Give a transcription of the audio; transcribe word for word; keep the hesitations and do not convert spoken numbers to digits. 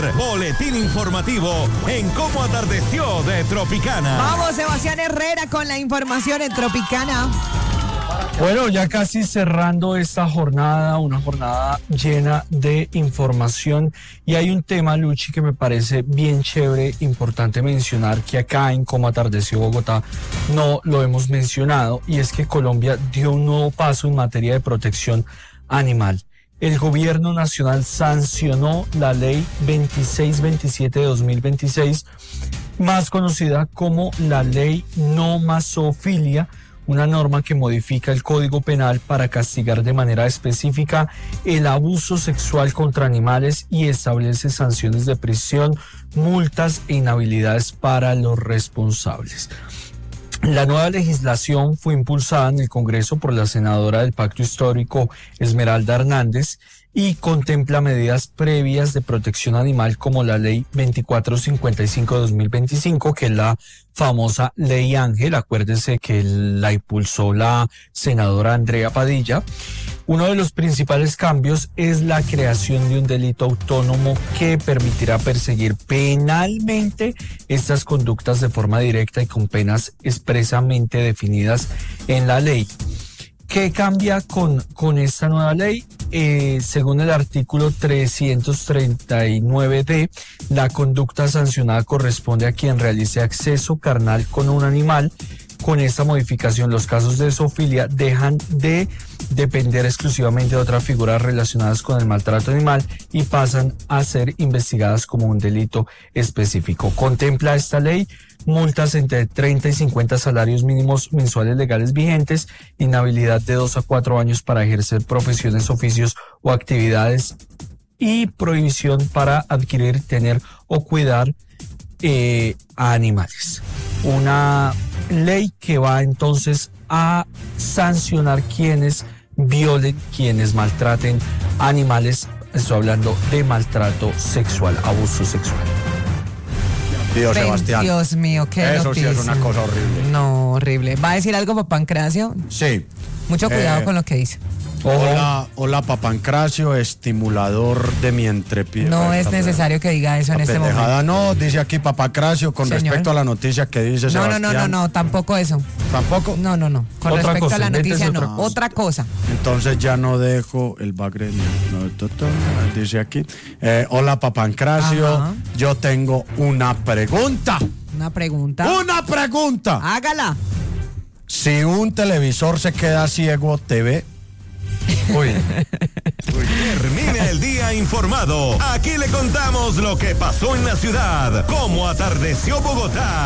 escuchar Boletín Informativo en Cómo Atardeció de Tropicana. Vamos, Sebastián Herrera con la información en Tropicana. Bueno, ya casi cerrando esta jornada, una jornada llena de información, y hay un tema, Luchi, que me parece bien chévere, importante mencionar, que acá en Cómo Atardeció Bogotá no lo hemos mencionado, y es que Colombia dio un nuevo paso en materia de protección animal. El gobierno nacional sancionó la ley veintiséis veintisiete de dos mil veintiséis, más conocida como la ley no más zoofilia, una norma que modifica el Código Penal para castigar de manera específica el abuso sexual contra animales y establece sanciones de prisión, multas e inhabilidades para los responsables. La nueva legislación fue impulsada en el Congreso por la senadora del Pacto Histórico, Esmeralda Hernández, y contempla medidas previas de protección animal como la ley veinticuatro cincuenta y cinco de dos mil veinticinco, que es la famosa Ley Ángel. Acuérdese que la impulsó la senadora Andrea Padilla. Uno de los principales cambios es la creación de un delito autónomo que permitirá perseguir penalmente estas conductas de forma directa y con penas expresamente definidas en la ley. ¿Qué cambia con, con esta nueva ley? Eh, según el artículo trescientos treinta y nueve D, la conducta sancionada corresponde a quien realice acceso carnal con un animal. Con esta modificación, los casos de zoofilia dejan de depender exclusivamente de otras figuras relacionadas con el maltrato animal y pasan a ser investigadas como un delito específico. Contempla esta ley multas entre treinta y cincuenta salarios mínimos mensuales legales vigentes, inhabilidad de dos a cuatro años para ejercer profesiones, oficios o actividades y prohibición para adquirir, tener o cuidar eh, a animales. Una ley que va entonces a sancionar quienes violen, quienes maltraten animales. Estoy hablando de maltrato sexual, abuso sexual. Dios, Ven, Sebastián. Dios mío, qué Eso noticia. sí es una cosa horrible. No, horrible. ¿Va a decir algo para Pancracio? Sí. Mucho cuidado Eh, con lo que dice. Hola, hola Papancracio, estimulador de mi entrepierna. No es necesario que diga eso en este momento. Pendejada no, dice aquí Papancracio con Señor. respecto a la noticia que dice No, no, Sebastián. no, no, no, tampoco eso. ¿Tampoco? No, no, no. Con Otra respecto cosa, a la noticia, invéntese no. otra Otra cosa. Entonces ya no dejo el bagre. No, to, to, dice aquí. Eh, hola Papancracio, Ajá. yo tengo una pregunta. Una pregunta. ¡Una pregunta! Hágala. Si un televisor se queda ciego, ¿te ve? Uy. Termina el día informado. Aquí le contamos lo que pasó en la ciudad. Cómo Atardeció Bogotá.